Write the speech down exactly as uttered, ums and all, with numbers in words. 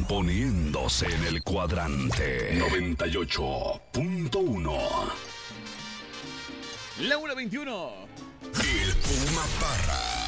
poniéndose en el cuadrante noventa y ocho punto uno. La una veintiuno. El Puma Parra.